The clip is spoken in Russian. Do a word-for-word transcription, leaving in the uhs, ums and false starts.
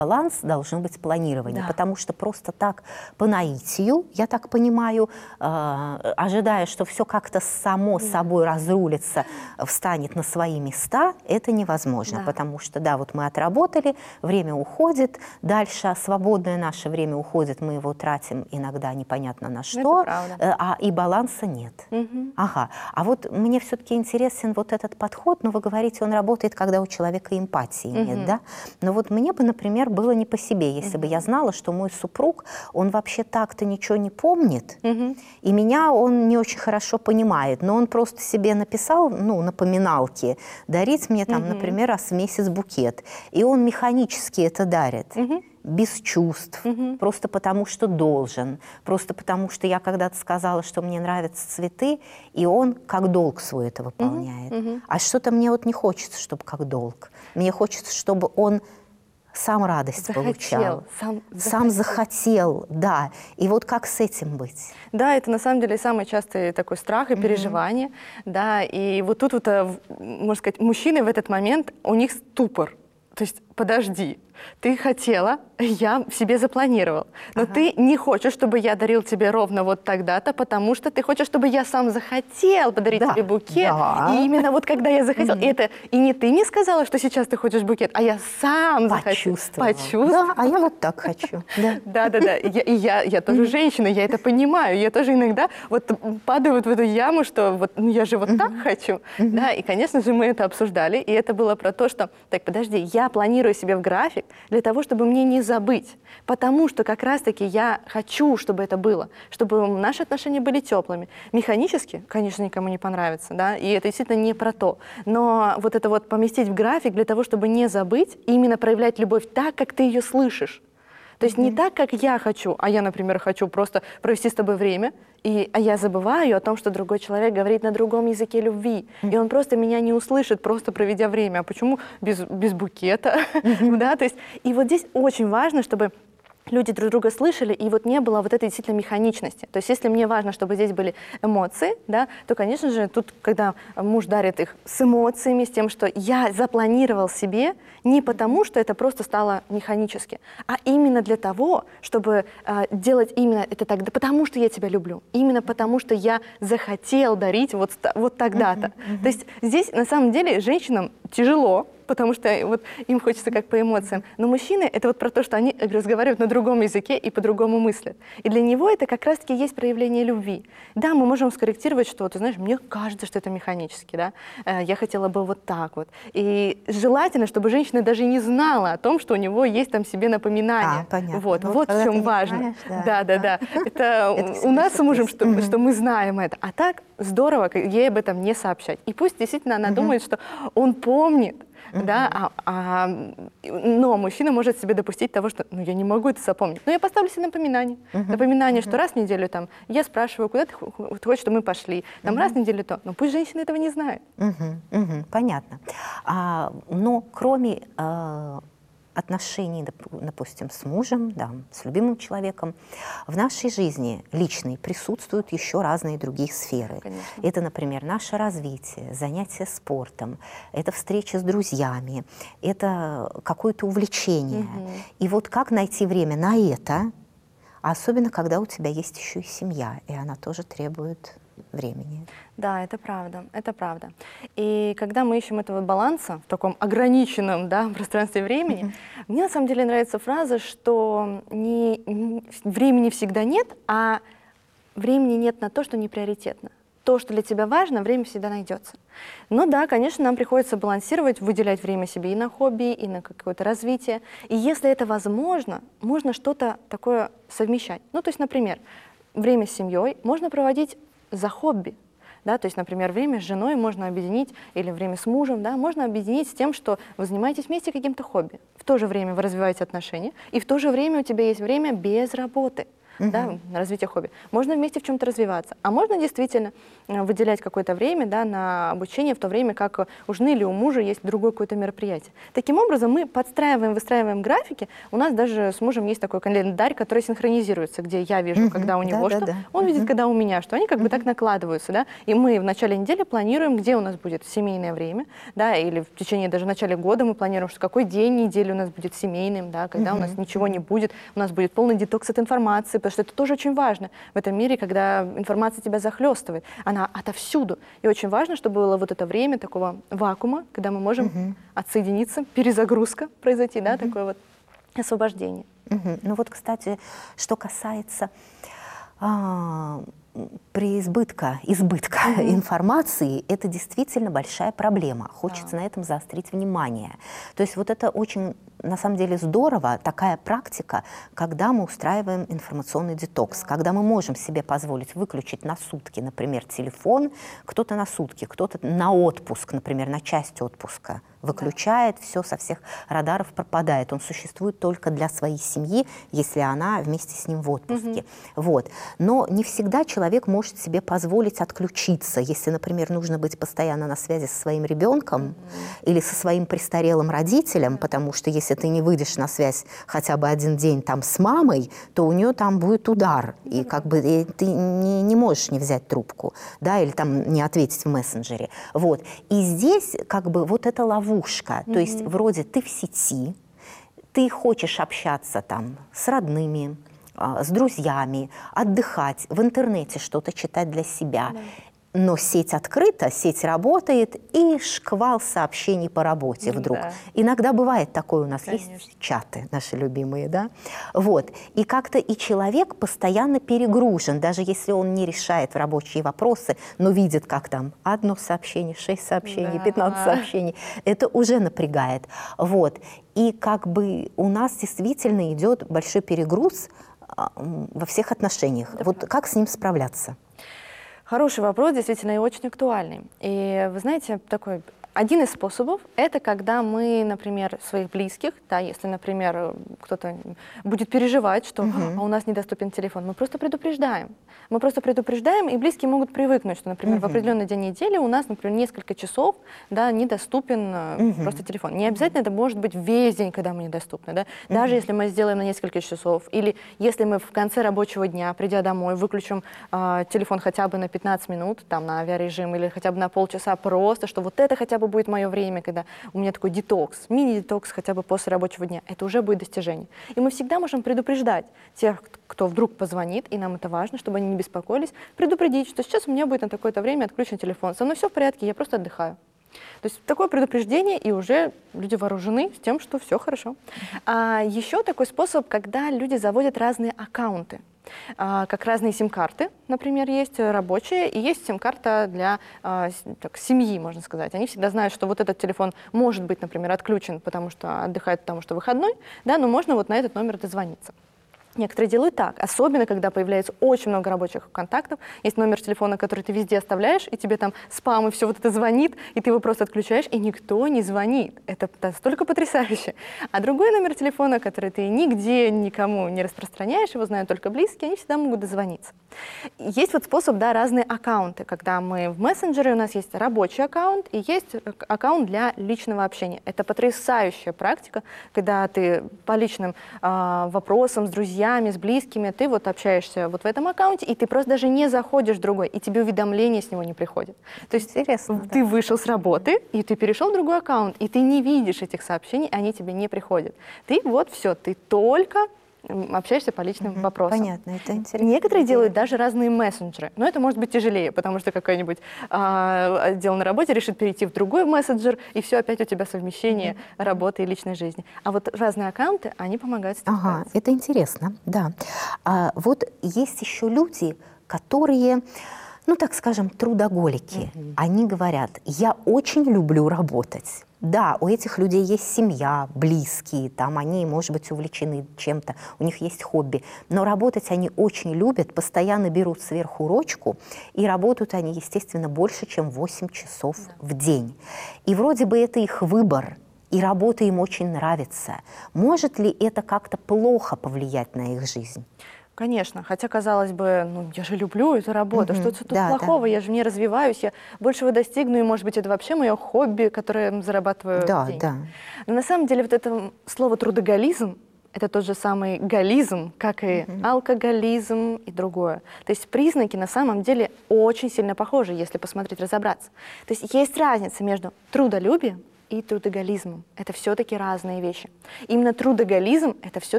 Баланс должно быть планирование, Да. потому что просто так по наитию, я так понимаю, э, ожидая, что все как-то само собой разрулится, встанет на свои места, это невозможно, Да. потому что, да, вот мы отработали, время уходит, дальше свободное наше время уходит, мы его тратим иногда непонятно на что, правда. э, а и баланса нет. Мгм. Ага, а вот мне все-таки интересен вот этот подход, но вы говорите, он работает, когда у человека эмпатии нет, да? Но вот мне бы, например, было не по себе, если бы я знала, что мой супруг, он вообще так-то ничего не помнит, и меня он не очень хорошо понимает, но он просто себе написал, ну, напоминалки, дарить мне там, например, раз в месяц букет, и он механически это дарит. Без чувств, просто потому что должен, просто потому что я когда-то сказала, что мне нравятся цветы, и он как долг свой это выполняет. А что-то мне вот не хочется, чтобы как долг. Мне хочется, чтобы он сам радость Захотел, получал. сам Сам захотел, да. И вот как с этим быть? Да, это на самом деле самый частый такой страх и переживание, да, и вот тут вот, э, в- можно сказать, мужчины в этот момент, у них ступор, то есть подожди, ты хотела, я себе запланировал, но ты не хочешь, чтобы я дарил тебе ровно вот тогда-то, потому что ты хочешь, чтобы я сам захотел подарить Да, тебе букет, да. и именно вот когда я захотел, и это и не ты мне сказала, что сейчас ты хочешь букет, а я сам захотел. Почувствовала. Почувствовала. Да, а я вот так хочу. Да. Да, да, да. И я, и я, я тоже женщина, я это понимаю. Я тоже иногда вот падаю вот в эту яму, что вот ну, я же вот так хочу. Да, и, конечно же, мы это обсуждали. И это было про то, что, так, подожди, я планирую себе в график для того, чтобы мне не забыть. Потому что как раз-таки я хочу, чтобы это было, чтобы наши отношения были теплыми. Механически, конечно, никому не понравится, да, и это действительно не про то. Но вот это вот поместить в график для того, чтобы не забыть, и именно проявлять любовь так, как ты ее слышишь. То есть не так, как я хочу, а я, например, хочу просто провести с тобой время, и, а я забываю о том, что другой человек говорит на другом языке любви, и он просто меня не услышит, просто проведя время. А почему без, без букета? Да, то есть, и вот здесь очень важно, чтобы люди друг друга слышали, и вот не было вот этой действительно механичности. То есть если мне важно, чтобы здесь были эмоции, да, то, конечно же, тут, когда муж дарит их с эмоциями, с тем, что я запланировал себе, не потому, что это просто стало механически, а именно для того, чтобы э, делать именно это тогда, потому что я тебя люблю, именно потому, что я захотел дарить вот, ста- вот тогда-то. То есть здесь, на самом деле, женщинам тяжело, потому что вот им хочется как по эмоциям. Но мужчины — это вот про то, что они разговаривают на другом языке и по-другому мыслят. И для него это как раз-таки есть проявление любви. Да, мы можем скорректировать, что, ты знаешь, мне кажется, что это механически, да, Э, я хотела бы вот так вот. И желательно, чтобы женщина даже не знала о том, что у него есть там себе напоминание. А, понятно. Вот, Ну, вот в когда ты чем не важно. знаешь, да, Да, да, да. Это Это у всегда нас с мужем, сюрприз. что, что мы знаем это. А так здорово как ей об этом не сообщать. И пусть действительно она думает, что он помнит, да, а, а, но мужчина может себе допустить того, что ну, я не могу это запомнить. Но я поставлю себе напоминание. Напоминание, что раз в неделю там, я спрашиваю, куда ты хо- хо- хочешь, чтобы мы пошли. Там раз в неделю то. Но пусть женщина этого не знает. Мгм, мгм, понятно. А, но кроме э, отношений, доп- допустим, с мужем, да, с любимым человеком, в нашей жизни личной присутствуют еще разные другие сферы. Конечно. Это, например, наше развитие, занятия спортом, это встречи с друзьями, это какое-то увлечение. И вот как найти время на это, особенно когда у тебя есть еще и семья, и она тоже требует времени. Да, это правда, это правда. И когда мы ищем этого баланса в таком ограниченном, да, пространстве времени, мне на самом деле нравится фраза, что не, не- времени всегда нет, а времени нет на то, что не приоритетно. То, что для тебя важно, время всегда найдется. Ну да, конечно, нам приходится балансировать, выделять время себе и на хобби, и на какое-то развитие. И если это возможно, можно что-то такое совмещать. Ну, то есть, например, время с семьей можно проводить за хобби. Да, то есть, например, время с женой можно объединить, или время с мужем, да, можно объединить с тем, что вы занимаетесь вместе каким-то хобби. В то же время вы развиваете отношения, и в то же время у тебя есть время без работы. uh-huh. да, развитие хобби. Можно вместе в чем-то развиваться. А можно действительно выделять какое-то время, да, на обучение, в то время как у жены или у мужа есть другое какое-то мероприятие. Таким образом, мы подстраиваем, выстраиваем графики. У нас даже с мужем есть такой календарь, который синхронизируется, где я вижу, uh-huh. когда у него да, что, да, да. он uh-huh. видит, когда у меня что. Они как uh-huh. бы так накладываются. Да? И мы в начале недели планируем, где у нас будет семейное время, да, или в течение даже в начале года мы планируем, что какой день недели у нас будет семейным, да, когда uh-huh. у нас ничего не будет, у нас будет полный детокс от информации, потому что это тоже очень важно в этом мире, когда информация тебя захлестывает, она отовсюду. И очень важно, чтобы было вот это время такого вакуума, когда мы можем uh-huh. отсоединиться, перезагрузка произойти, да, uh-huh. такое вот освобождение. Uh-huh. Ну вот, кстати, что касается а, преизбытка, избытка uh-huh. информации, это действительно большая проблема. Хочется да. на этом заострить внимание. То есть вот это очень, на самом деле, здорово, такая практика, когда мы устраиваем информационный детокс, да. когда мы можем себе позволить выключить на сутки, например, телефон, кто-то на сутки, кто-то на отпуск, например, на часть отпуска. Выключает, да. все со всех радаров пропадает. Он существует только для своей семьи, если она вместе с ним в отпуске. Угу. Вот. Но не всегда человек может себе позволить отключиться. Если, например, нужно быть постоянно на связи со своим ребенком угу. или со своим престарелым родителем, потому что если ты не выйдешь на связь хотя бы один день там с мамой, то у нее там будет удар. Угу. И как бы и ты не, не можешь не взять трубку, да, или там не ответить в мессенджере. Вот. И здесь как бы вот эта ловушка. Mm-hmm. То есть вроде ты в сети, ты хочешь общаться там с родными, с друзьями, отдыхать, в интернете что-то читать для себя. Mm-hmm. Но сеть открыта, сеть работает, и шквал сообщений по работе вдруг. Да. Иногда бывает такое, у нас Конечно. Есть чаты наши любимые, да? Вот. И как-то и человек постоянно перегружен, даже если он не решает рабочие вопросы, но видит, как там одно сообщение, шесть сообщений, да. пятнадцать сообщений. Это уже напрягает. Вот. И как бы у нас действительно идет большой перегруз во всех отношениях. Да. Вот как с ним справляться? Хороший вопрос, действительно, и очень актуальный. И вы знаете, такой один из способов – это когда мы, например, своих близких, да, если, например, кто-то будет переживать, что uh-huh. а у нас недоступен телефон, мы просто предупреждаем. Мы просто предупреждаем, и близкие могут привыкнуть, что, например, uh-huh. в определенный день недели у нас, например, несколько часов, да, недоступен uh-huh. просто телефон. Не обязательно это может быть весь день, когда мы недоступны, да? Uh-huh. Даже если мы сделаем на несколько часов, или если мы в конце рабочего дня, придя домой, выключим э, телефон хотя бы на пятнадцать минут, там, на авиарежим, или хотя бы на полчаса просто, что вот это хотя бы будет мое время, когда у меня такой детокс, мини-детокс хотя бы после рабочего дня, это уже будет достижение. И мы всегда можем предупреждать тех, кто вдруг позвонит, и нам это важно, чтобы они не беспокоились, предупредить, что сейчас у меня будет на такое-то время отключен телефон, со мной все в порядке, я просто отдыхаю. То есть такое предупреждение, и уже люди вооружены с тем, что все хорошо. А еще такой способ, когда люди заводят разные аккаунты. А, как разные сим-карты, например, есть рабочие, и есть сим-карта для а, так, семьи, можно сказать. Они всегда знают, что вот этот телефон может быть, например, отключен, потому что отдыхает, потому что выходной, да, но можно вот на этот номер дозвониться. Некоторые делают так, особенно когда появляется очень много рабочих контактов. Есть номер телефона, который ты везде оставляешь, и тебе там спам и все вот это звонит, и ты его просто отключаешь, и никто не звонит. Это настолько потрясающе. А другой номер телефона, который ты нигде никому не распространяешь, его знают только близкие, они всегда могут дозвониться. Есть вот способ, да, разные аккаунты, когда мы в мессенджере, у нас есть рабочий аккаунт и есть аккаунт для личного общения. Это потрясающая практика, когда ты по личным э, вопросам с друзьями, с близкими, ты вот общаешься вот в этом аккаунте, и ты просто даже не заходишь в другой, и тебе уведомления с него не приходят. То есть Интересно, ты да. вышел с работы, и ты перешел в другой аккаунт, и ты не видишь этих сообщений, они тебе не приходят. Ты вот все, ты только общаешься по личным угу, вопросам. Понятно, это интересно. Некоторые делают даже разные мессенджеры, но это может быть тяжелее, потому что какой-нибудь а, отдел на работе решит перейти в другой мессенджер, и все, опять у тебя совмещение угу. работы и личной жизни. А вот разные аккаунты, они помогают с этим Ага, справиться. Это интересно, да. А, вот есть еще люди, которые, ну так скажем, трудоголики. Угу. Они говорят, я очень люблю работать. Да, у этих людей есть семья, близкие, там они, может быть, увлечены чем-то, у них есть хобби. Но работать они очень любят, постоянно берут сверху ручку, и работают они, естественно, больше, чем восемь часов да. в день. И вроде бы это их выбор, и работа им очень нравится. Может ли это как-то плохо повлиять на их жизнь? В Конечно. Хотя, казалось бы, ну, я же люблю эту работу, Мгм. что тут Да, плохого, да. я же не развиваюсь, я большего достигну, и, может быть, это вообще мое хобби, которое зарабатываю Да, деньги. да. Но на самом деле вот это слово трудоголизм, это тот же самый гализм, как и алкоголизм и другое. То есть признаки на самом деле очень сильно похожи, если посмотреть, разобраться. То есть есть разница между трудолюбием и трудоголизмом. Это все-таки разные вещи. Именно трудоголизм — это все-таки